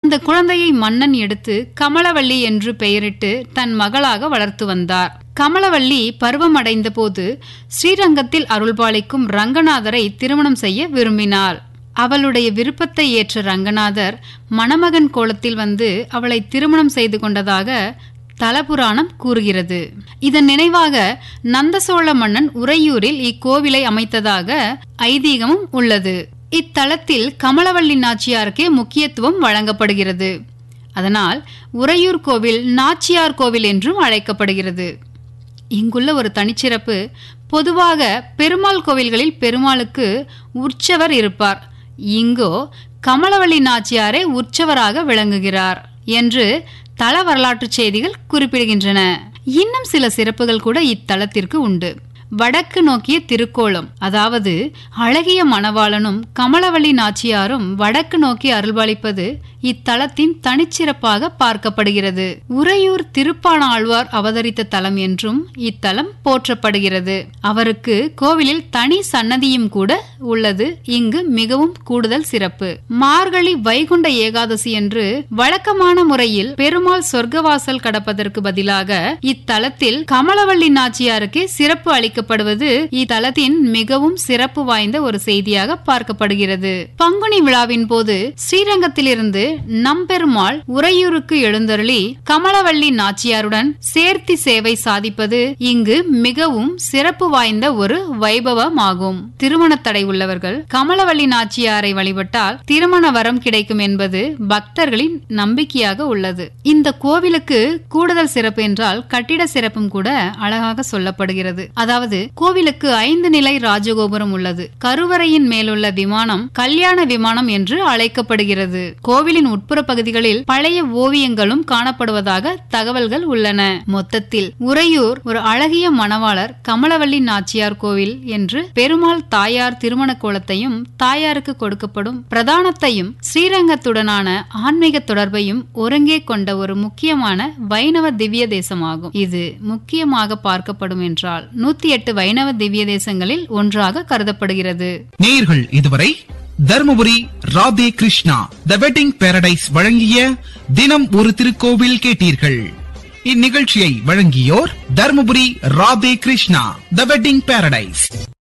அந்த குழந்தையை மன்னன் எடுத்து கமலவள்ளி என்று பெயரிட்டு தன் மகளாக வளர்த்து வந்தார். கமலவள்ளி பருவமடைந்த போது ஸ்ரீரங்கத்தில் அருள்பாலிக்கும் ரங்கநாதரை திருமணம் செய்ய விரும்பினாள். அவளுடைய விருப்பத்தை ஏற்ற ரங்கநாதர் மணமகன் கோலத்தில் வந்து அவளை திருமணம் செய்து கொண்டதாக தலபுராணம் கூறுகிறது. இதன் நினைவாக நந்தசோழ மன்னன் உறையூரில் இக்கோவிலை அமைத்ததாக ஐதீகமும் உள்ளது. இத்தலத்தில் கமலவள்ளி நாச்சியாருக்கே முக்கியத்துவம் வழங்கப்படுகிறது. அதனால் உறையூர் கோவில் நாச்சியார் கோவில் என்றும் அழைக்கப்படுகிறது. இங்குள்ள ஒரு தனிச்சிறப்பு, பொதுவாக பெருமாள் கோவில்களில் பெருமாளுக்கு உற்சவர் இருப்பார். இங்கோ கமலவள்ளி நாச்சியாரே உற்சவராக விளங்குகிறார் என்று தல வரலாற்று செய்திகள் குறிப்பிடுகின்றன. இன்னும் சில சிறப்புகள் கூட இத்தலத்திற்கு உண்டு. வடக்கு நோக்கிய திருக்கோலம், அதாவது அழகிய மணவாளனும் கமலவள்ளி நாச்சியாரும் வடக்கு நோக்கி அருள்பாலிப்பது இத்தலத்தின் தனிச்சிறப்பாக பார்க்கப்படுகிறது. உறையூர் திருப்பாணாழ்வார் அவதரித்த தலம் என்றும் இத்தலம் போற்றப்படுகிறது. அவருக்கு கோவிலில் தனி சன்னதியும் கூட உள்ளது. இங்கு மிகவும் கூடுதல் சிறப்பு. மார்கழி வைகுண்ட ஏகாதசி என்று வழக்கமான முறையில் பெருமாள் சொர்க்கவாசல் கடப்பதற்கு பதிலாக இத்தலத்தில் கமலவள்ளி நாச்சியாருக்கு சிறப்பு அளிக்கப்படுவது இத்தலத்தின் மிகவும் சிறப்பு வாய்ந்த ஒரு செய்தியாக பார்க்கப்படுகிறது. பங்குனி விழாவின் போது ஸ்ரீரங்கத்திலிருந்து நம்பெருமாள் உறையூருக்கு எழுந்தருளி கமலவள்ளி நாச்சியாருடன் சேர்த்தி சேவை சாதிப்பது இங்கு மிகவும் சிறப்பு வாய்ந்த ஒரு வைபவமாகும். திருமண தடை உள்ளவர்கள் கமலவள்ளி நாச்சியாரை வழிபட்டால் திருமண வரம் கிடைக்கும் என்பது பக்தர்களின் நம்பிக்கையாக உள்ளது. இந்த கோவிலுக்கு கூடுதல் சிறப்பு என்றால் கட்டிட சிறப்பும் கூட அழகாக சொல்லப்படுகிறது. அதாவது கோவிலுக்கு 5 நிலை ராஜகோபுரம் உள்ளது. கருவறையின் மேலுள்ள விமானம் கல்யாண விமானம் என்று அழைக்கப்படுகிறது. கோவிலின் உட்புற பகுதிகளில் பழைய ஓவியங்களும் காணப்படுவதாக தகவல்கள் உள்ளன. மொத்தத்தில் உறையூர் ஒரு அழகிய மணவாளர் கமலவள்ளி நாச்சியார் கோவில் என்று பெருமாள் தாயார் திருமண கோலத்தையும் தாயாருக்கு கொடுக்கப்படும் பிரதானத்தையும் ஸ்ரீரங்கத்துடனான ஆன்மீக தொடர்பையும் ஒருங்கே கொண்ட ஒரு முக்கியமான வைணவ திவ்ய தேசமாகும். இது முக்கியமாக பார்க்கப்படும் என்றால் 108 வைணவ திவ்ய தேசங்களில் ஒன்றாக கருதப்படுகிறது. நேயர்கள் இதுவரை தர்மபுரி ராதே கிருஷ்ணா தி வெட்டிங் பாரடைஸ் வழங்கிய தினம் ஒரு திருக்கோவில் கேட்டீர்கள். இந்நிகழ்ச்சியை வழங்கியோர் தர்மபுரி ராதே கிருஷ்ணா தி வெட்டிங் பாரடைஸ்.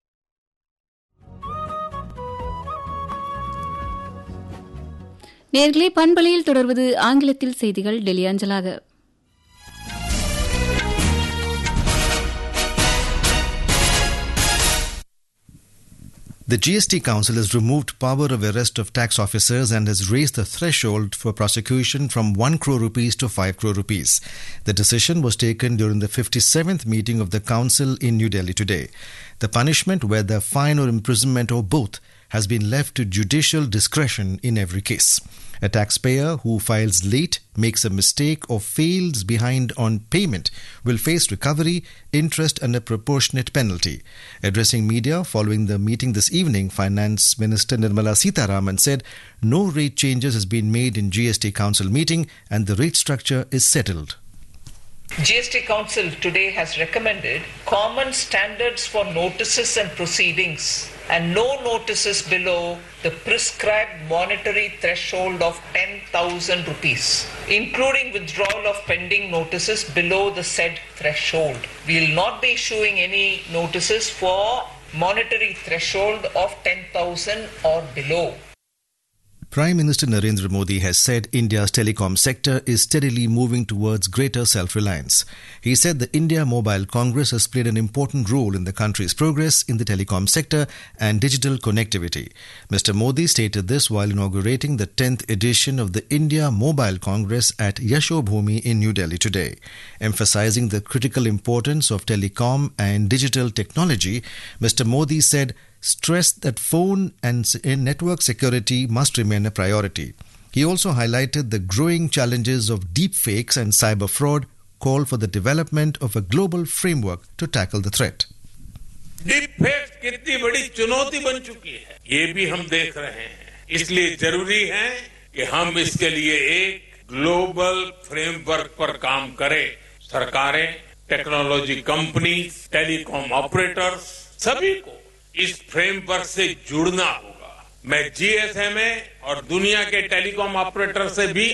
நேயர்களே, பண்பலையில் தொடர்வது ஆங்கிலத்தில் செய்திகள் டெல்லி அஞ்சலாக. The GST Council has removed power of arrest of tax officers and has raised the threshold for prosecution from 1 crore rupees to 5 crore rupees. The decision was taken during the 57th meeting of the Council in New Delhi today. The punishment, whether fine or imprisonment or both, has been left to judicial discretion in every case. A taxpayer who files late, makes a mistake or fails behind on payment will face recovery, interest and a proportionate penalty. Addressing media following the meeting this evening, Finance Minister Nirmala Sitharaman said no rate changes has been made in GST Council meeting and the rate structure is settled. GST Council today has recommended common standards for notices and proceedings and no notices below the prescribed monetary threshold of 10,000 rupees, including withdrawal of pending notices below the said threshold. We will not be issuing any notices for monetary threshold of 10,000 or below. Prime Minister Narendra Modi has said India's telecom sector is steadily moving towards greater self-reliance. He said the India Mobile Congress has played an important role in the country's progress in the telecom sector and digital connectivity. Mr. Modi stated this while inaugurating the 10th edition of the India Mobile Congress at Yashobhoomi in New Delhi today. Emphasizing the critical importance of telecom and digital technology, Mr. Modi said stressed that phone and network security must remain a priority. He also highlighted the growing challenges of deepfakes and cyber fraud, called for the development of a global framework to tackle the threat. Deepfake कितनी बड़ी चुनौती बन चुकी है, ये भी हम देख रहे हैं. इसलिए जरूरी है कि हम इसके लिए एक ग्लोबल फ्रेमवर्क पर काम करें. सरकारें, टेक्नोलॉजी कंपनी, टेलीकॉम ऑपरेटर्स, सभी को इस फ्रेमवर्क से जुड़ना होगा. मैं जीएसएमए और दुनिया के टेलीकॉम ऑपरेटर से भी